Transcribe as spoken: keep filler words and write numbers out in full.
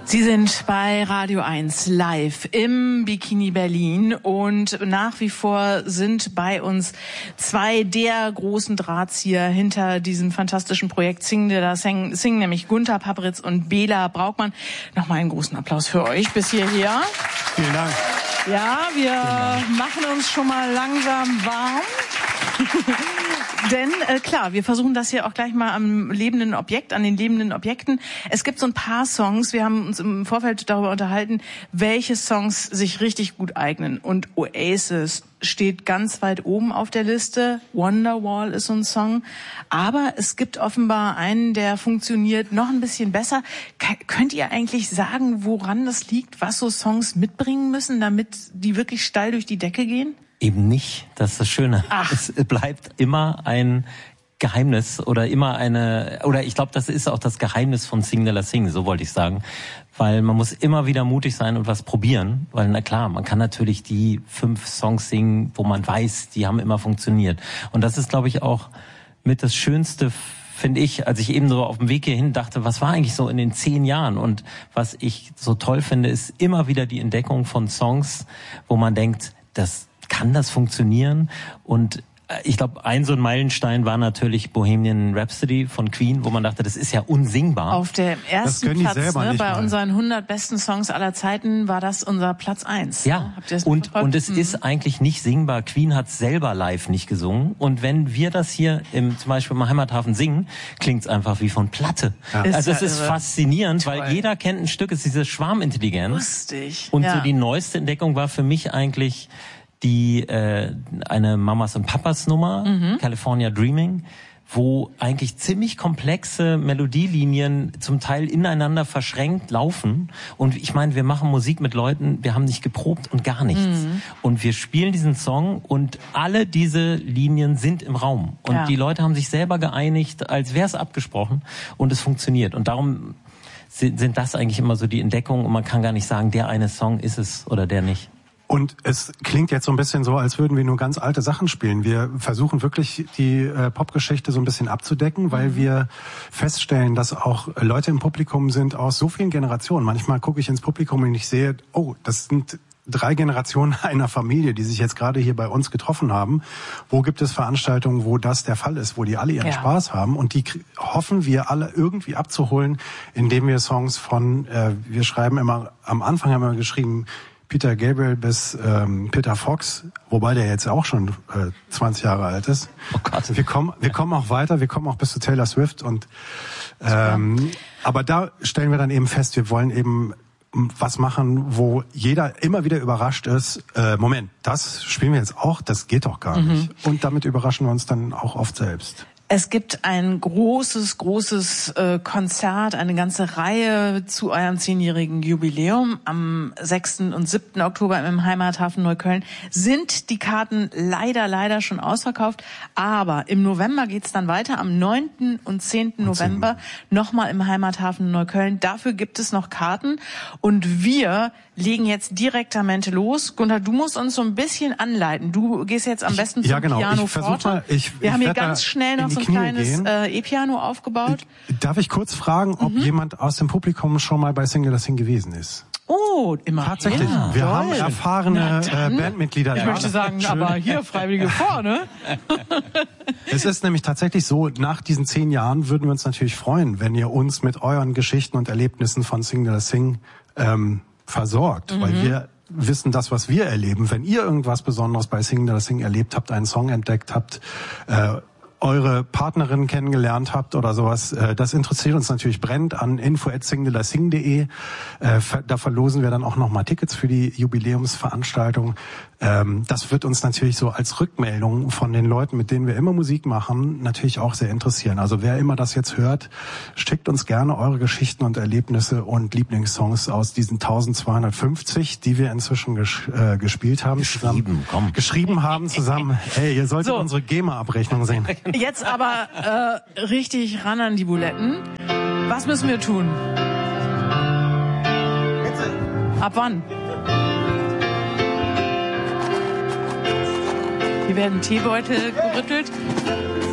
Sie sind bei Radio eins live im Bikini Berlin und nach wie vor sind bei uns zwei der großen Drahtzieher hinter diesem fantastischen Projekt Sing da Sing, Sing, nämlich Gunter Papperitz und Bela Braukmann. Nochmal einen großen Applaus für euch bis hierher. Vielen Dank. Ja, wir machen uns schon mal langsam warm. Denn äh, klar, wir versuchen das hier auch gleich mal am lebenden Objekt, an den lebenden Objekten. Es gibt so ein paar Songs, wir haben uns im Vorfeld darüber unterhalten, welche Songs sich richtig gut eignen. Und Oasis steht ganz weit oben auf der Liste. Wonderwall ist so ein Song. Aber es gibt offenbar einen, der funktioniert noch ein bisschen besser. K- könnt ihr eigentlich sagen, woran das liegt, was so Songs mitbringen müssen, damit die wirklich steil durch die Decke gehen? Eben nicht, das ist das Schöne. Ach. Es bleibt immer ein Geheimnis oder immer eine, oder ich glaube, das ist auch das Geheimnis von Sing da Sing, so wollte ich sagen. Weil man muss immer wieder mutig sein und was probieren. Weil, na klar, man kann natürlich die fünf Songs singen, wo man weiß, die haben immer funktioniert. Und das ist, glaube ich, auch mit das Schönste, finde ich, als ich eben so auf dem Weg hierhin dachte, was war eigentlich so in den zehn Jahren? Und was ich so toll finde, ist immer wieder die Entdeckung von Songs, wo man denkt, das kann das funktionieren? Und ich glaube, ein so ein Meilenstein war natürlich Bohemian Rhapsody von Queen, wo man dachte, das ist ja unsingbar. Auf dem ersten Platz, ne, bei mal. unseren hundert besten Songs aller Zeiten war das unser Platz eins. Ja, ne? Habt ihr das und, mitverfolgt? und es mhm. ist eigentlich nicht singbar. Queen hat selber live nicht gesungen. Und wenn wir das hier im, zum Beispiel im Heimathafen singen, klingt's einfach wie von Platte. Ja. Ist also ja es ist irre. faszinierend, Toll. weil jeder kennt ein Stück, es ist diese Schwarmintelligenz. Lustig. Und ja. so die neueste Entdeckung war für mich eigentlich die äh, eine Mamas und Papas Nummer, mhm. California Dreaming, wo eigentlich ziemlich komplexe Melodielinien zum Teil ineinander verschränkt laufen. Und ich meine, wir machen Musik mit Leuten, wir haben nicht geprobt und gar nichts. Mhm. Und wir spielen diesen Song und alle diese Linien sind im Raum. Und ja. die Leute haben sich selber geeinigt, als wäre es abgesprochen und es funktioniert. Und darum sind, sind das eigentlich immer so die Entdeckungen und man kann gar nicht sagen, der eine Song ist es oder der nicht. Und es klingt jetzt so ein bisschen so, als würden wir nur ganz alte Sachen spielen. Wir versuchen wirklich die äh, Popgeschichte so ein bisschen abzudecken, weil wir feststellen, dass auch Leute im Publikum sind aus so vielen Generationen. Manchmal gucke ich ins Publikum und ich sehe, oh, das sind drei Generationen einer Familie, die sich jetzt gerade hier bei uns getroffen haben. Wo gibt es Veranstaltungen, wo das der Fall ist, wo die alle ihren ja. Spaß haben? Und die hoffen wir alle irgendwie abzuholen, indem wir Songs von, äh, wir schreiben immer, am Anfang haben wir geschrieben, Peter Gabriel bis ähm, Peter Fox, wobei der jetzt auch schon äh, zwanzig Jahre alt ist. Oh Gott. Wir kommen, wir kommen auch weiter, wir kommen auch bis zu Taylor Swift und ähm, aber da stellen wir dann eben fest, wir wollen eben was machen, wo jeder immer wieder überrascht ist. Äh, Moment, das spielen wir jetzt auch, das geht doch gar mhm. nicht. Und damit überraschen wir uns dann auch oft selbst. Es gibt ein großes, großes äh, Konzert, eine ganze Reihe zu eurem zehnjährigen Jubiläum. Am sechsten und siebten Oktober im Heimathafen Neukölln sind die Karten leider, leider schon ausverkauft. Aber im November geht's dann weiter, am neunten und zehnten November nochmal im Heimathafen Neukölln. Dafür gibt es noch Karten und wir legen jetzt direktamente los. Gunther, du musst uns so ein bisschen anleiten. Du gehst jetzt am besten zum ja, genau. Piano ich versuch mal, ich, Wir ich haben hier ganz schnell noch so ein kleines äh, E-Piano aufgebaut. Darf ich kurz fragen, ob mhm. jemand aus dem Publikum schon mal bei Sing da Sing gewesen ist? Oh, immer. Tatsächlich. Ja, wir toll. haben erfahrene äh, Bandmitglieder. Ich da. möchte sagen, Schön. aber hier Freiwillige vorne. Es ist nämlich tatsächlich so, nach diesen zehn Jahren würden wir uns natürlich freuen, wenn ihr uns mit euren Geschichten und Erlebnissen von Sing da Sing ähm, versorgt, mhm. weil wir wissen das, was wir erleben. Wenn ihr irgendwas Besonderes bei Sing da Sing erlebt habt, einen Song entdeckt habt, äh, eure Partnerin kennengelernt habt oder sowas, äh, das interessiert uns natürlich brennend an info at sing da sing punkt de. Äh, da verlosen wir dann auch nochmal Tickets für die Jubiläumsveranstaltung. Ähm, das wird uns natürlich so als Rückmeldung von den Leuten, mit denen wir immer Musik machen, natürlich auch sehr interessieren. Also wer immer das jetzt hört, schickt uns gerne eure Geschichten und Erlebnisse und Lieblingssongs aus diesen eintausendzweihundertfünfzig, die wir inzwischen ges äh, gespielt haben. Geschrieben, zusammen, komm. Geschrieben haben zusammen. Hey, ihr solltet So. unsere GEMA-Abrechnung sehen. Jetzt aber äh, richtig ran an die Buletten. Was müssen wir tun? Bitte. Ab wann? Hier werden Teebeutel gerüttelt.